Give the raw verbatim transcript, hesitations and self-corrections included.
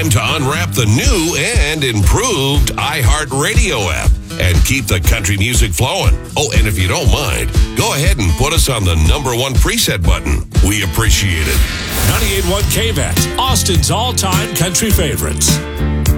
time to unwrap the new and improved iHeartRadio app and keep the country music flowing. Oh, and if you don't mind, go ahead and put us on the number one preset button. We appreciate it. ninety-eight point one K V A T, Austin's all-time country favorites.